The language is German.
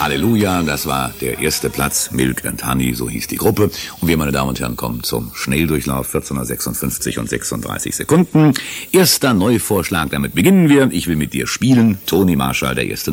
Halleluja, das war der erste Platz, Milk and Honey, so hieß die Gruppe. Und wir, meine Damen und Herren, kommen zum Schnelldurchlauf, 14:56 und 36 Sekunden. Erster Neuvorschlag, damit beginnen wir. Ich will mit dir spielen, Toni Marshall, der erste